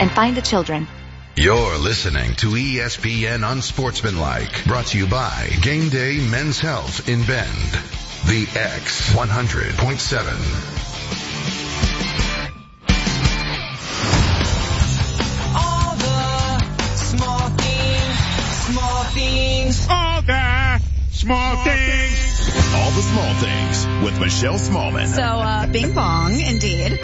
and find the children. You're listening to ESPN Unsportsmanlike, brought to you by Game Day Men's Health in Bend. The X 100.7. All the small things. All the small things. All the small things with Michelle Smallman. So, bing bong, indeed.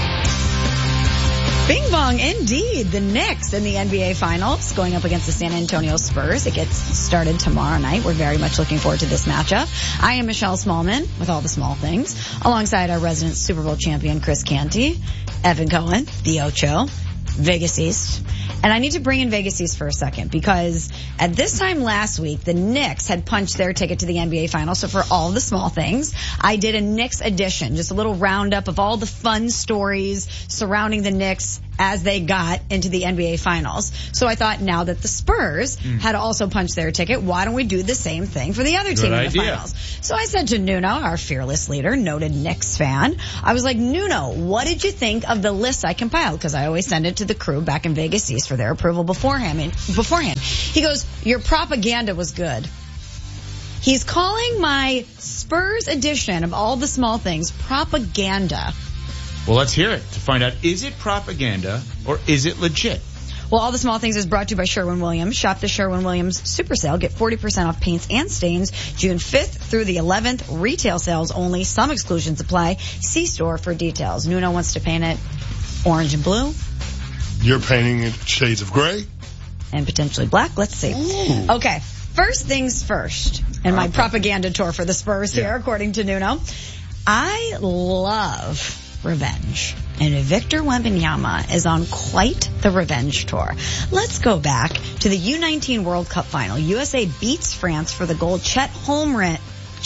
Bing bong, indeed. The Knicks in the NBA Finals going up against the San Antonio Spurs. It gets started tomorrow night. We're very much looking forward to this matchup. I am Michelle Smallman with all the small things, alongside our resident Super Bowl champion, Chris Canty, Evan Cohen, the Ocho, Vegas East. And I need to bring in Vegas East for a second because at this time last week, the Knicks had punched their ticket to the NBA Finals. So for all the small things, I did a Knicks edition, just a little roundup of all the fun stories surrounding the Knicks as they got into the NBA Finals. So I thought now that the Spurs had also punched their ticket, why don't we do the same thing for the other team in the Finals? So I said to Nuno, our fearless leader, noted Knicks fan, I was like, Nuno, what did you think of the list I compiled? Because I always send it to the crew back in Vegas East for their approval beforehand. He goes, your propaganda was good. He's calling my Spurs edition of all the small things propaganda. Well, let's hear it to find out, is it propaganda or is it legit? Well, all the small things is brought to you by Sherwin-Williams. Shop the Sherwin-Williams Super Sale. Get 40% off paints and stains June 5th through the 11th. Retail sales only. Some exclusions apply. See store for details. Nuno wants to paint it orange and blue. You're painting it shades of gray. And potentially black. Let's see. Ooh. Okay. First things first. And my propaganda tour for the Spurs here, according to Nuno. I love revenge. And Victor Wembanyama is on quite the revenge tour. Let's go back to the U19 World Cup final. USA beats France for the gold. Chet Holmgren,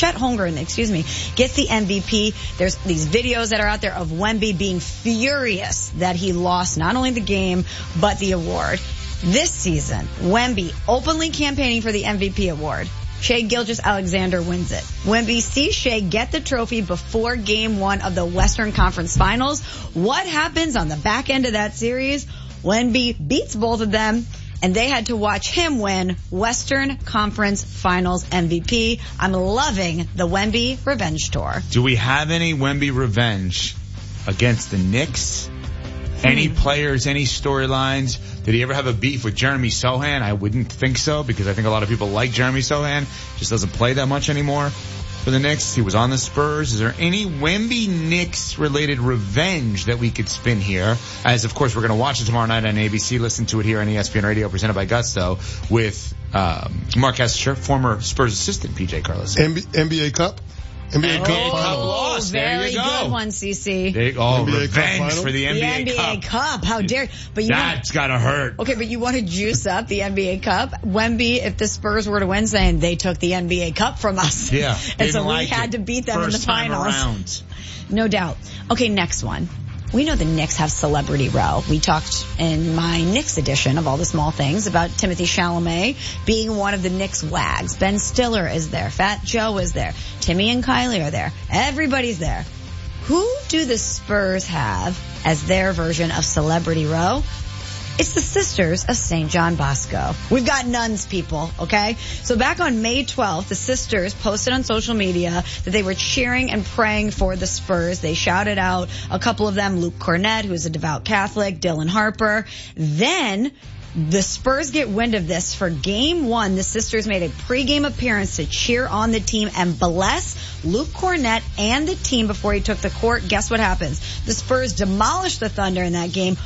gets the MVP. There's these videos that are out there of Wemby being furious that he lost not only the game, but the award. This season, Wemby openly campaigning for the MVP award. Shai Gilgeous-Alexander wins it. Wemby sees Shai get the trophy before Game 1 of the Western Conference Finals. What happens on the back end of that series? Wemby beats both of them, and they had to watch him win Western Conference Finals MVP. I'm loving the Wemby revenge tour. Do we have any Wemby revenge against the Knicks? Any players, any storylines? Did he ever have a beef with Jeremy Sohan? I wouldn't think so, because I think a lot of people like Jeremy Sohan. Just doesn't play that much anymore for the Knicks. He was on the Spurs. Is there any Wemby Knicks related revenge that we could spin here? As of course we're going to watch it tomorrow night on ABC. Listen to it here on ESPN Radio, presented by Gusto, with Mark Escher, former Spurs assistant PJ Carlos. NBA Cup. NBA Cup lost. Very there you go. Good one, CC. Revenge for the NBA Cup. The NBA Cup. How dare you? But that's gotta hurt. Okay, but you want to juice up the NBA Cup? Wemby, if the Spurs were to win, saying they took the NBA Cup from us. Yeah. And so we had to beat them in the finals. Around. No doubt. Okay, next one. We know the Knicks have Celebrity Row. We talked in my Knicks edition of all the small things about Timothée Chalamet being one of the Knicks wags. Ben Stiller is there. Fat Joe is there. Timmy and Kylie are there. Everybody's there. Who do the Spurs have as their version of Celebrity Row? It's the Sisters of St. John Bosco. We've got nuns, people, okay? So back on May 12th, the Sisters posted on social media that they were cheering and praying for the Spurs. They shouted out a couple of them, Luke Cornett, who's a devout Catholic, Dylan Harper. Then the Spurs get wind of this. For Game 1, the Sisters made a pregame appearance to cheer on the team and bless Luke Cornett and the team before he took the court. Guess what happens? The Spurs demolished the Thunder in that game,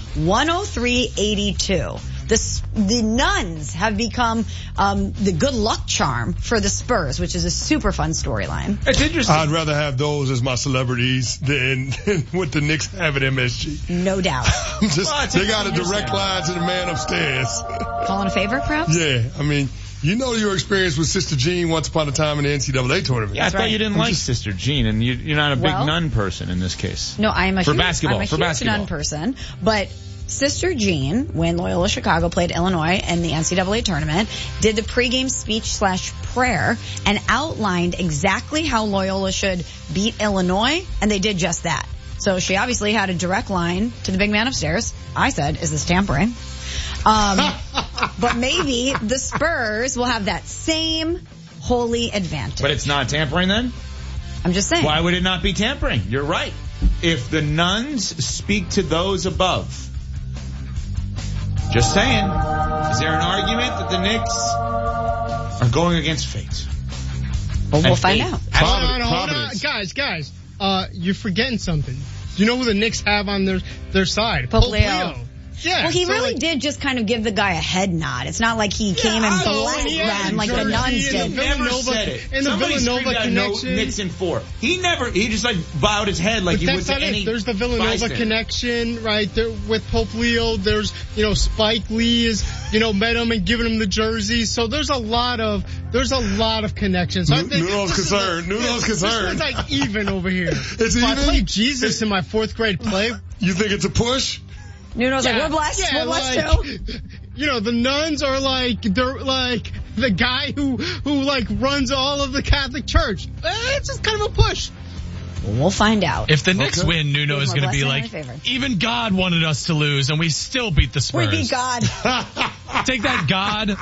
103-82. The nuns have become the good luck charm for the Spurs, which is a super fun storyline. It's interesting. I'd rather have those as my celebrities than what the Knicks have at MSG. No doubt. They got a direct line to the man upstairs. Calling a favor, perhaps? Yeah, I mean, you know your experience with Sister Jean once upon a time in the NCAA tournament. Yeah, I thought you didn't like Sister Jean, and you're not a big nun person in this case. No, I'm a huge basketball. nun person, but Sister Jean, when Loyola Chicago played Illinois in the NCAA tournament, did the pregame speech/prayer and outlined exactly how Loyola should beat Illinois, and they did just that. So she obviously had a direct line to the big man upstairs. I said, is this tampering? But maybe the Spurs will have that same holy advantage. But it's not tampering then? I'm just saying. Why would it not be tampering? You're right. If the nuns speak to those above. Just saying. Is there an argument that the Knicks are going against fate? Well, we'll find out. Hold on. Guys. You're forgetting something. You know who the Knicks have on their side? Pope Leo. Yeah. Well, he really did just kind of give the guy a head nod. It's not like he came and blessed them like the nuns did. He never said it. In the Somebody Villanova connection. Knicks in 4. He just like bowed his head like But he that's was to not any it. There's the Villanova bystander. connection, right? There with Pope Leo. There's, Spike Lee is, met him and given him the jersey. So there's a lot of connections. So I think Nuno's concerned. This one's like even over here. It's I even? played Jesus in my 4th grade play. You think it's a push? Nuno's like, we're blessed. Yeah, we're blessed too. The nuns are they're like the guy who runs all of the Catholic Church. It's just kind of a push. Well, we'll find out. If the Knicks win, Nuno is More going to be blessing like, in my favor. even God wanted us to lose, and we still beat the Spurs. We beat God. Take that, God.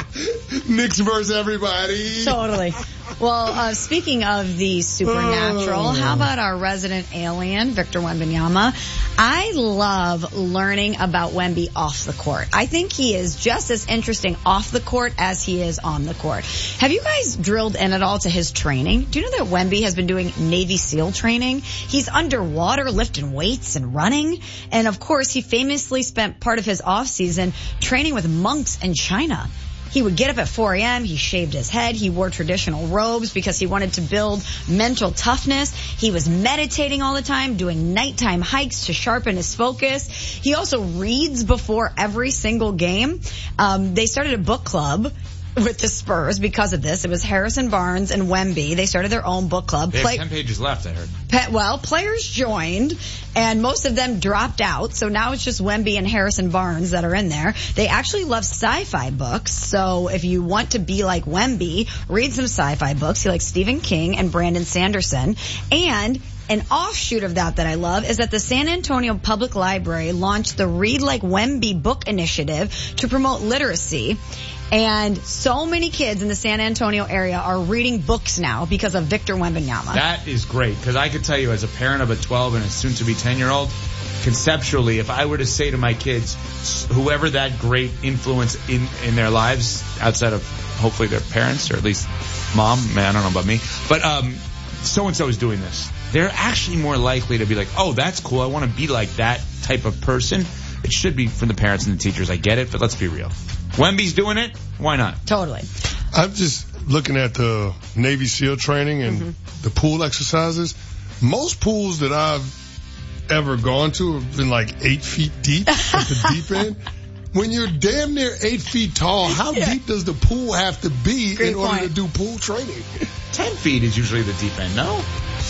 Knicks versus everybody. Totally. Well, speaking of the supernatural, how about our resident alien, Victor Wembanyama? I love learning about Wemby off the court. I think he is just as interesting off the court as he is on the court. Have you guys drilled in at all to his training? Do you know that Wemby has been doing Navy SEAL training? He's underwater lifting weights and running. And of course, he famously spent part of his off season training with monks in China. He would get up at 4 a.m., he shaved his head, he wore traditional robes because he wanted to build mental toughness. He was meditating all the time, doing nighttime hikes to sharpen his focus. He also reads before every single game. They started a book club with the Spurs because of this. It was Harrison Barnes and Wemby. They started their own book club. They have 10 pages left, I heard. Players joined, and most of them dropped out, so now it's just Wemby and Harrison Barnes that are in there. They actually love sci-fi books, so if you want to be like Wemby, read some sci-fi books. He likes Stephen King and Brandon Sanderson. And an offshoot of that I love is that the San Antonio Public Library launched the Read Like Wemby book initiative to promote literacy. And so many kids in the San Antonio area are reading books now because of Victor Wembanyama. That is great, because I could tell you as a parent of a 12 and a soon-to-be 10-year-old, conceptually, if I were to say to my kids, whoever that great influence in their lives, outside of hopefully their parents, or at least mom, man, I don't know about me, but so-and-so is doing this, they're actually more likely to be like, oh, that's cool, I want to be like that type of person. It should be from the parents and the teachers, I get it, but let's be real. Wemby's doing it, why not? Totally. I'm just looking at the Navy SEAL training and the pool exercises. Most pools that I've ever gone to have been like 8 feet deep at the deep end. When you're damn near 8 feet tall, how deep does the pool have to be in order to do pool training? 10 feet is usually the deep end, no?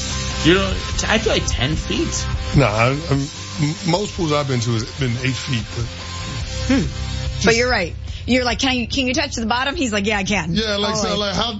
I feel like 10 feet. No, most pools I've been to has been 8 feet. But you're right. You're like, can you touch the bottom? He's like, yeah, I can. Yeah, how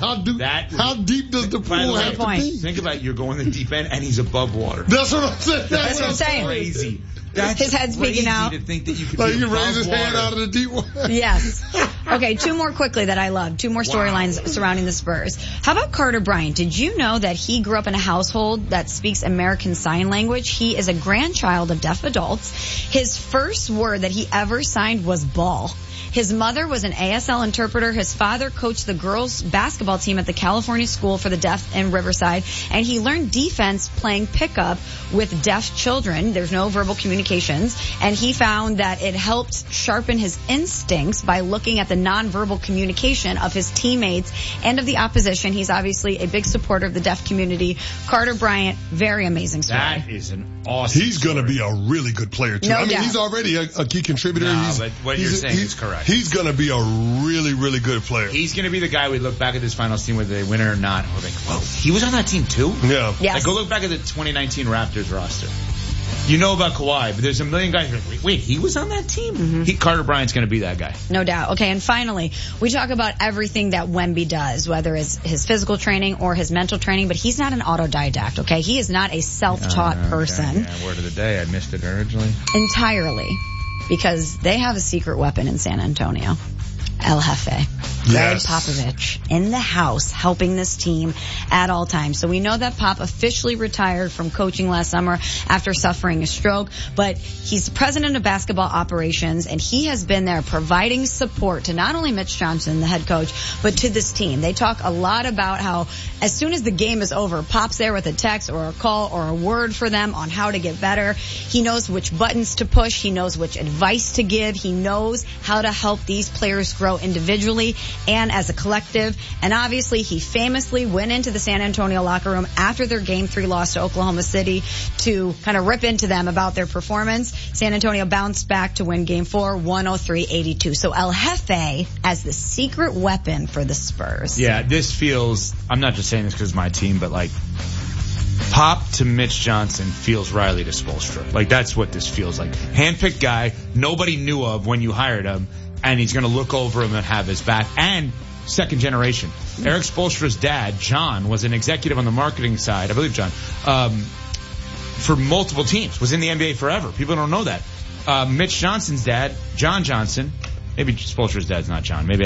deep does the pool have to be? Think about you're going the deep end and he's above water. That's what I'm saying. That's what I'm saying. Crazy. That's his head's crazy peeking out. To think that you could Like be you above raise his water. hand out of the deep water. Yes. Okay, 2 more quickly that I love. 2 more storylines surrounding the Spurs. How about Carter Bryant? Did you know that he grew up in a household that speaks American Sign Language? He is a grandchild of deaf adults. His first word that he ever signed was ball. His mother was an ASL interpreter. His father coached the girls basketball team at the California School for the Deaf in Riverside. And he learned defense playing pickup with deaf children. There's no verbal communications. And he found that it helped sharpen his instincts by looking at the nonverbal communication of his teammates and of the opposition. He's obviously a big supporter of the deaf community. Carter Bryant, very amazing story. That is an awesome He's going to be a really good player, too. No I mean, doubt. he's already a key contributor. No, but what you're saying is correct. He's going to be a really, really good player. He's going to be the guy we look back at this finals team, whether they win it or not, and we're like, whoa, he was on that team too? Yeah. Yes. Like, go look back at the 2019 Raptors roster. You know about Kawhi, but there's a million guys who are like, wait, he was on that team? Carter Bryant's going to be that guy. No doubt. Okay, and finally, we talk about everything that Wemby does, whether it's his physical training or his mental training, but he's not an autodidact, okay? He is not a self-taught person. Yeah, word of the day. I missed it originally. Entirely. Because they have a secret weapon in San Antonio. El Jefe. Greg Popovich in the house helping this team at all times. So we know that Pop officially retired from coaching last summer after suffering a stroke, but he's president of basketball operations and he has been there providing support to not only Mitch Johnson, the head coach, but to this team. They talk a lot about how as soon as the game is over, Pop's there with a text or a call or a word for them on how to get better. He knows which buttons to push. He knows which advice to give. He knows how to help these players grow individually and as a collective. And obviously he famously went into the San Antonio locker room after their Game 3 loss to Oklahoma City to kind of rip into them about their performance. San Antonio bounced back to win Game 4, 103-82. So El Jefe as the secret weapon for the Spurs. Yeah, this feels, I'm not just saying this because it's my team, but like Pop to Mitch Johnson feels Riley to Spoelstra. Like that's what this feels like. Handpicked guy nobody knew of when you hired him, and he's going to look over him and have his back. And second generation. Eric Spoelstra's dad, John, was an executive on the marketing side, I believe John, for multiple teams, was in the NBA forever. People don't know that. Mitch Johnson's dad, John Johnson, maybe Spoelstra's dad's not John, maybe